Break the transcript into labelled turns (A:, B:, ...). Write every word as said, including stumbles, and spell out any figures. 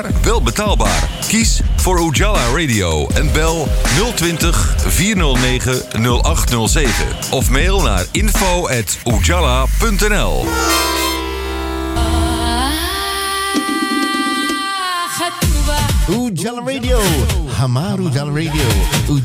A: wel betaalbaar. Kies voor Ujala Radio en bel nul twintig, vierhonderdnegen, nul acht nul zeven. Of mail naar info at ujala punt n l.
B: Ujala Radio. Hamaru Ujala Radio.